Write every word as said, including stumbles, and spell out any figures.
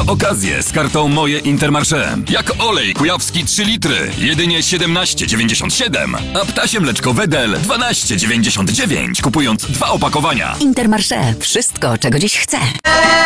okazję z kartą Moje Intermarché. Jak olej kujawski trzy litry, jedynie siedemnaście dziewięćdziesiąt siedem, a ptasie mleczko Wedel dwanaście dziewięćdziesiąt dziewięć, kupując dwa opakowania. Intermarché. Wszystko, czego dziś chcę.